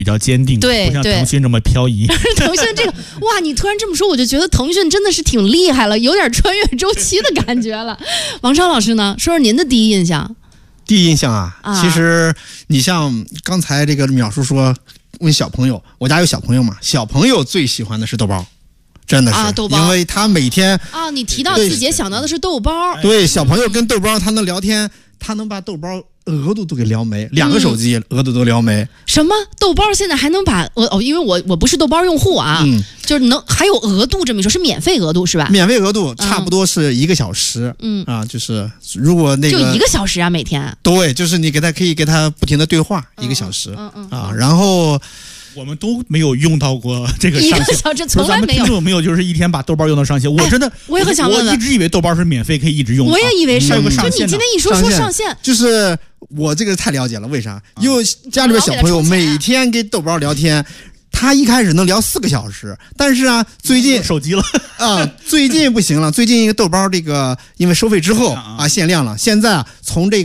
比较坚定， 对， 不像腾讯这么漂移。 腾讯这个，哇，你突然这么说，我就觉得腾讯真的是挺厉害了，有点穿越周期的感觉了。王超老师呢，说说您的第一印象。 第一印象啊，其实你像刚才这个淼叔说问小朋友，我家有小朋友嘛，小朋友最喜欢的是豆包。真的是， 豆包， 因为他每天你提到字节想到的是豆包， 对，小朋友跟豆包他能聊天，他能把豆包额度都给聊没，2个手机额度都聊没。 什么豆包现在还能把因为我不是豆包用户啊，就是还有额度这么一说，是免费额度是吧？免费额度差不多是1个小时，就是如果那个就1个小时啊，每天。 对，就是你可以给他不停的对话1个小时，然后。 我们都没有用到过这个上限，1 个小时从来没有。 听众没有就是一天把豆包用到上限？我真的， 我也很想问问。 我一直以为豆包是免费可以一直用的。 我也以为是， 有个上限。 就你今天一说上限， 就是我这个太了解了，为啥？因为家里边小朋友每天跟豆包聊天。他一开始能聊4个小时，但是啊，最近手机了最近不行了。最近一个豆包这个因为收费之后限量了，现在从这个。